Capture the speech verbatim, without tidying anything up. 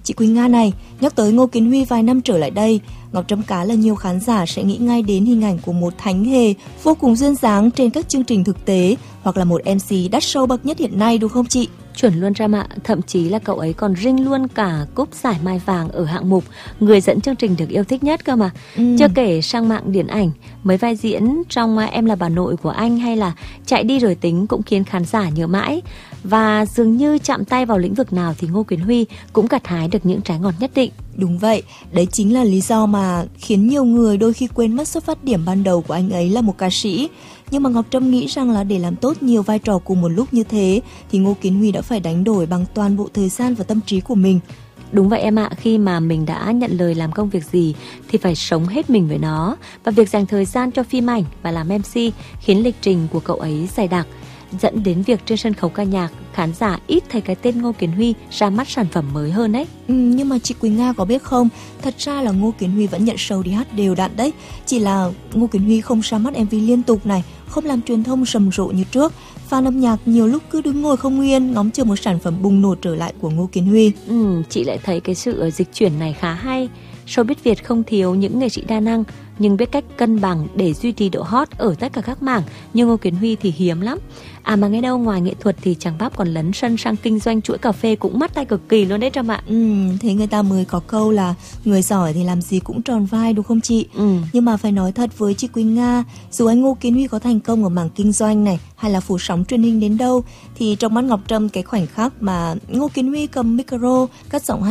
Chị Quỳnh Nga này, nhắc tới Ngô Kiến Huy vài năm trở lại đây, Ngọc Trâm cá là nhiều khán giả sẽ nghĩ ngay đến hình ảnh của một thánh hề vô cùng duyên dáng trên các chương trình thực tế hoặc là một em xê đắt show bậc nhất hiện nay, đúng không chị? Chuẩn luôn Trâm ạ, thậm chí là cậu ấy còn rinh luôn cả cúp giải Mai Vàng ở hạng mục người dẫn chương trình được yêu thích nhất cơ mà. Ừ. Chưa kể sang mạng điện ảnh, mấy vai diễn trong Em Là Bà Nội của anh hay là Chạy Đi Rồi Tính cũng khiến khán giả nhớ mãi. Và dường như chạm tay vào lĩnh vực nào thì Ngô Kiến Huy cũng gặt hái được những trái ngọt nhất định. Đúng vậy, đấy chính là lý do mà khiến nhiều người đôi khi quên mất xuất phát điểm ban đầu của anh ấy là một ca sĩ. Nhưng mà Ngọc Trâm nghĩ rằng là để làm tốt nhiều vai trò cùng một lúc như thế thì Ngô Kiến Huy đã phải đánh đổi bằng toàn bộ thời gian và tâm trí của mình. Đúng vậy em ạ, khi mà mình đã nhận lời làm công việc gì thì phải sống hết mình với nó. Và việc dành thời gian cho phim ảnh và làm em xê khiến lịch trình của cậu ấy dày đặc, dẫn đến việc trên sân khấu ca nhạc khán giả ít thấy cái tên Ngô Kiến Huy ra mắt sản phẩm mới hơn đấy. Ừ, nhưng mà chị Quỳnh Nga có biết không, thật ra là Ngô Kiến Huy vẫn nhận show đi hát đều đặn đấy. Chỉ là Ngô Kiến Huy không ra mắt em vê liên tục này, không làm truyền thông rầm rộ như trước. Fan âm nhạc nhiều lúc cứ đứng ngồi không yên, ngóng chờ một sản phẩm bùng nổ trở lại của Ngô Kiến Huy. Ừ, chị lại thấy cái sự dịch chuyển này khá hay. Showbiz Việt không thiếu những nghệ sĩ đa năng, nhưng biết cách cân bằng để duy trì độ hot ở tất cả các mảng, nhưng Ngô Kiến Huy thì hiếm lắm. À mà nghe đâu, ngoài nghệ thuật thì chàng Bắp còn lấn sân sang kinh doanh chuỗi cà phê cũng mắt tay cực kỳ luôn đấy Trâm ạ. Ừ, thế người ta mới có câu là người giỏi thì làm gì cũng tròn vai, đúng không chị? Ừ. Nhưng mà phải nói thật với chị Quỳnh Nga, dù anh Ngô Kiến Huy có thành công ở mảng kinh doanh này hay là phủ sóng truyền hình đến đâu, thì trong mắt Ngọc Trâm, cái khoảnh khắc mà Ngô Kiến Huy cầm micro cất giọng hát